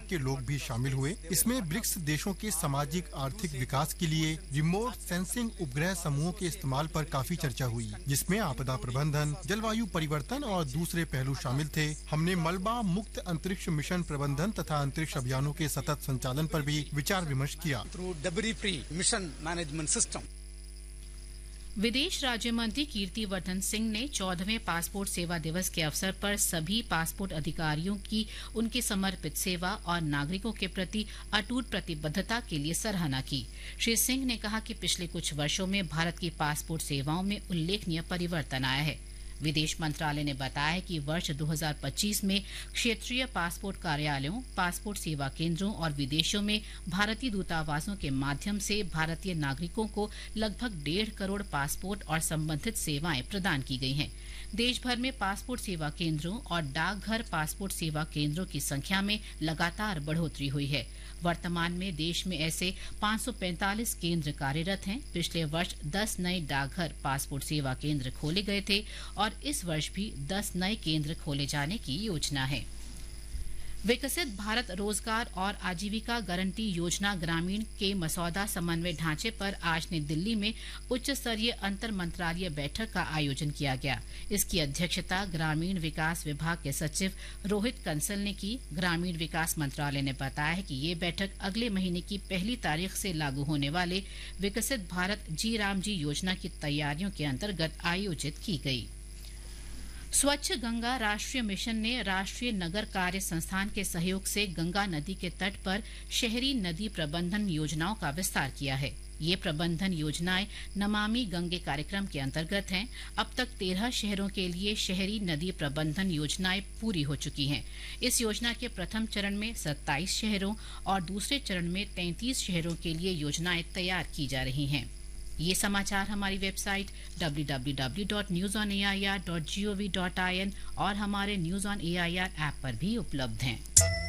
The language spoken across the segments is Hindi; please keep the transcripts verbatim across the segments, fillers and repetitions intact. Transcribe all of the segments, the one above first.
के लोग भी शामिल हुए। इसमें ब्रिक्स देशों के सामाजिक आर्थिक विकास के लिए रिमोट सेंसिंग उपग्रह समूहों के इस्तेमाल पर काफी चर्चा हुई, जिसमें आपदा प्रबंधन, जलवायु परिवर्तन और दूसरे पहलू शामिल थे। हमने मलबा मुक्त अंतरिक्ष मिशन प्रबंधन तथा अंतरिक्ष अभियानों के सतत संचालन पर भी विचार विमर्श किया। विदेश राज्य मंत्री कीर्तिवर्धन सिंह ने चौदहवें पासपोर्ट सेवा दिवस के अवसर पर सभी पासपोर्ट अधिकारियों की उनकी समर्पित सेवा और नागरिकों के प्रति अटूट प्रतिबद्धता के लिए सराहना की। श्री सिंह ने कहा कि पिछले कुछ वर्षों में भारत की पासपोर्ट सेवाओं में उल्लेखनीय परिवर्तन आया है। विदेश मंत्रालय ने बताया कि वर्ष दो हज़ार पच्चीस में क्षेत्रीय पासपोर्ट कार्यालयों, पासपोर्ट सेवा केंद्रों और विदेशों में भारतीय दूतावासों के माध्यम से भारतीय नागरिकों को लगभग डेढ़ करोड़ पासपोर्ट और संबंधित सेवाएं प्रदान की गई हैं। देश भर में पासपोर्ट सेवा केंद्रों और डाकघर पासपोर्ट सेवा केंद्रों की संख्या में लगातार बढ़ोतरी हुई है। वर्तमान में देश में ऐसे पाँच सौ पैंतालीस केंद्र कार्यरत हैं। पिछले वर्ष दस नए डाकघर पासपोर्ट सेवा केंद्र खोले गए थे और इस वर्ष भी दस नए केंद्र खोले जाने की योजना है। विकसित भारत रोजगार और आजीविका गारंटी योजना ग्रामीण के मसौदा समन्वय ढांचे पर आज नई दिल्ली में उच्च स्तरीय अंतर मंत्रालय बैठक का आयोजन किया गया। इसकी अध्यक्षता ग्रामीण विकास विभाग के सचिव रोहित कंसल ने की। ग्रामीण विकास मंत्रालय ने बताया है कि ये बैठक अगले महीने की पहली तारीख से लागू होने वाले विकसित भारत जी राम जी योजना की तैयारियों के अंतर्गत आयोजित की गई। स्वच्छ गंगा राष्ट्रीय मिशन ने राष्ट्रीय नगर कार्य संस्थान के सहयोग से गंगा नदी के तट पर शहरी नदी प्रबंधन योजनाओं का विस्तार किया है। ये प्रबंधन योजनाएं नमामि गंगे कार्यक्रम के अंतर्गत हैं। अब तक तेरह शहरों के लिए शहरी नदी प्रबंधन योजनाएं पूरी हो चुकी हैं। इस योजना के प्रथम चरण में सत्ताईस शहरों और दूसरे चरण में तैंतीस शहरों के लिए योजनाएं तैयार की जा रही हैं। ये समाचार हमारी website W W W dot news on A I R dot G O V dot I N और हमारे news on A I R app पर भी उपलब्ध हैं।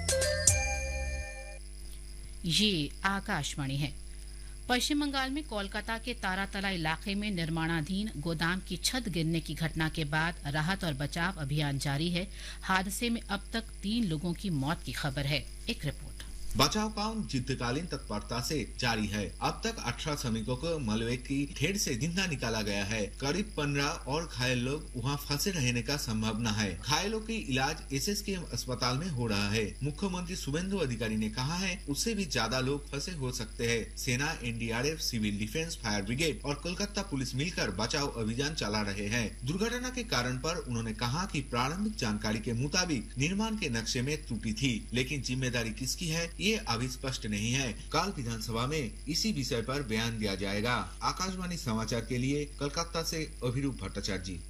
ये आकाशवाणी है। पश्चिम बंगाल में कोलकाता के तारातला इलाके में निर्माणाधीन गोदाम की छत गिरने की घटना के बाद राहत और बचाव अभियान जारी है। हादसे में अब तक तीन लोगों की मौत की खबर है। एक रिपोर्ट। बचाव काम युद्धकालीन तत्परता से जारी है। अब तक अठारह श्रमिकों को मलबे की ढेर से जिंदा निकाला गया है। करीब पंद्रह और घायल लोग वहां फंसे रहने का संभावना है। घायलों की इलाज एस एस के अस्पताल में हो रहा है। मुख्यमंत्री शुभेंदु अधिकारी ने कहा है उससे भी ज्यादा लोग फंसे हो सकते हैं। सेना, N D R F, civil defence, fire brigade और कोलकाता पुलिस मिलकर बचाव अभियान चला रहे हैं। दुर्घटना के कारण पर उन्होंने कहा कि प्रारंभिक जानकारी के मुताबिक निर्माण के नक्शे में त्रुटि थी, लेकिन जिम्मेदारी किसकी है ये अभी स्पष्ट नहीं है। कल विधानसभा में इसी विषय पर बयान दिया जाएगा। आकाशवाणी समाचार के लिए कोलकाता से अभिरूप भट्टाचार्य जी।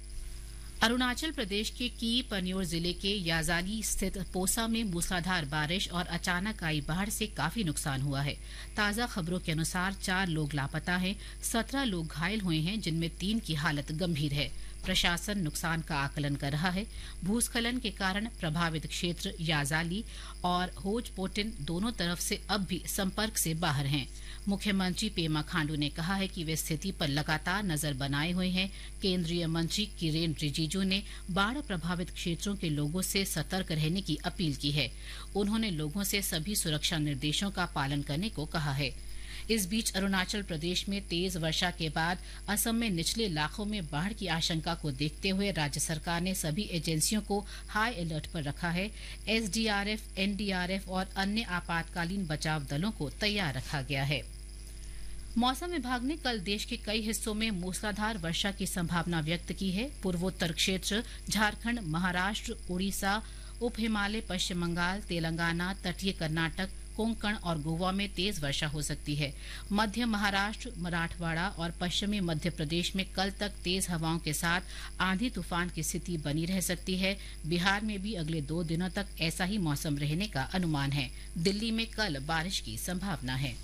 अरुणाचल प्रदेश के की पन्योर जिले के याजाली स्थित पोसा में मूसलाधार बारिश और अचानक आई बाढ़ से काफी नुकसान हुआ है। ताजा खबरों के अनुसार चार लोग लापता हैं, सत्रह लोग घायल हुए हैं, जिनमें तीन की हालत गंभीर है। प्रशासन नुकसान का आकलन कर रहा है। भूस्खलन के कारण प्रभावित क्षेत्र याजाली और होजपोटिन दोनों तरफ से अब भी संपर्क से बाहर हैं। मुख्यमंत्री पेमा खांडू ने कहा है कि वे स्थिति पर लगातार नजर बनाए हुए हैं। केंद्रीय मंत्री किरेन रिजिजू ने बाढ़ प्रभावित क्षेत्रों के लोगों से सतर्क रहने की अपील की है। उन्होंने लोगों से सभी सुरक्षा निर्देशों का पालन करने को कहा है। इस बीच अरुणाचल प्रदेश में तेज वर्षा के बाद असम में निचले इलाकों में बाढ़ की आशंका को देखते हुए राज्य सरकार ने सभी एजेंसियों को हाई अलर्ट पर रखा है। S D R F, N D R F और अन्य आपातकालीन बचाव दलों को तैयार रखा गया है। मौसम विभाग ने कल देश के कई हिस्सों में मूसलाधार वर्षा की संभावना व्यक्त की है। पूर्वोत्तर क्षेत्र, झारखंड, महाराष्ट्र, उड़ीसा, उप हिमालय, पश्चिम बंगाल, तेलंगाना, तटीय कर्नाटक, कोंकण और गोवा में तेज वर्षा हो सकती है। मध्य महाराष्ट्र, मराठवाड़ा और पश्चिमी मध्य प्रदेश में कल तक तेज हवाओं के साथ आंधी तूफान की स्थिति बनी रह सकती है। बिहार में भी अगले दो दिनों तक ऐसा ही मौसम रहने का अनुमान है। दिल्ली में कल बारिश की संभावना है।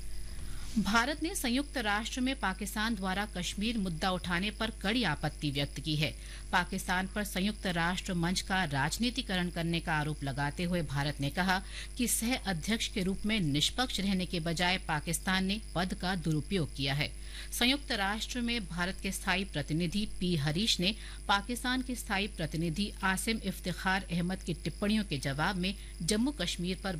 भारत ने संयुक्त राष्ट्र में पाकिस्तान द्वारा कश्मीर मुद्दा उठाने पर कड़ी आपत्ति व्यक्त की है। पाकिस्तान पर संयुक्त राष्ट्र मंच का राजनीतिकरण करने का आरोप लगाते हुए भारत ने कहा कि सह अध्यक्ष के रूप में निष्पक्ष रहने के बजाय पाकिस्तान ने पद का दुरुपयोग किया है। संयुक्त राष्ट्र में भारत के स्थायी प्रतिनिधि पी हरीश ने पाकिस्तान के स्थायी प्रतिनिधि आसिम इफ्तिखार अहमद की टिप्पणियों के जवाब में जम्मू कश्मीर पर